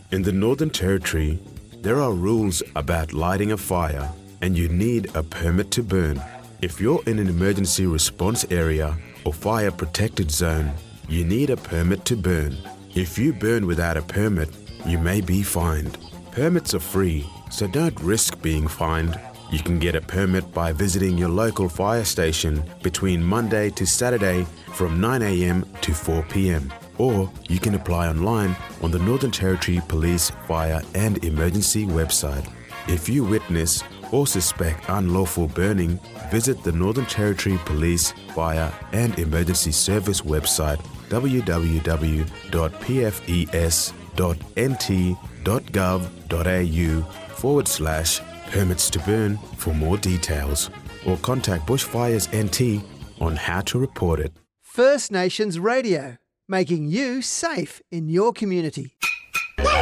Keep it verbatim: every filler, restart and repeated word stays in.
In the Northern Territory, there are rules about lighting a fire and you need a permit to burn. If you're in an emergency response area or fire protected zone, you need a permit to burn. If you burn without a permit, you may be fined. Permits are free, so don't risk being fined. You can get a permit by visiting your local fire station between Monday to Saturday from nine a m to four p m Or you can apply online on the Northern Territory Police Fire and Emergency website. If you witness or suspect unlawful burning, visit the Northern Territory Police Fire and Emergency Service website w w w dot p f e s dot n t dot gov dot a u forward slash permits to burn for more details, or contact Bushfires N T on how to report it. First Nations Radio, making you safe in your community.